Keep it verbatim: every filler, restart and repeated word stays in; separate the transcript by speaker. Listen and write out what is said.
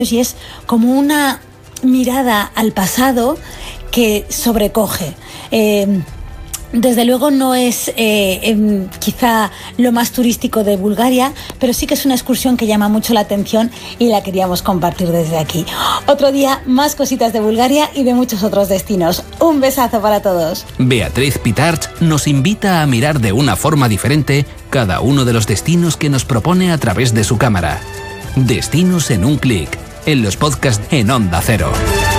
Speaker 1: y es como una mirada al pasado que sobrecoge. Eh, Desde luego no es eh, eh, quizá lo más turístico de Bulgaria, pero sí que es una excursión que llama mucho la atención y la queríamos compartir desde aquí. Otro día, más cositas de Bulgaria y de muchos otros destinos. Un besazo para todos.
Speaker 2: Beatriz Pitarch nos invita a mirar de una forma diferente cada uno de los destinos que nos propone a través de su cámara. Destinos en un clic, en los podcasts en Onda Cero.